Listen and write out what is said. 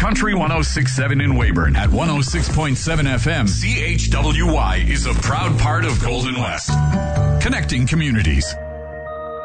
Country 106.7 in Weyburn. At 106.7 FM, CHWY is a proud part of Golden West. Connecting communities.